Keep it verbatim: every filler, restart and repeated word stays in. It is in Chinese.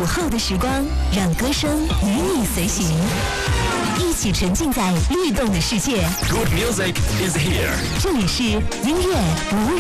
后的时光，让歌声与你随行，一起沉浸在律动的世界。 Good music is here. 这里是音乐无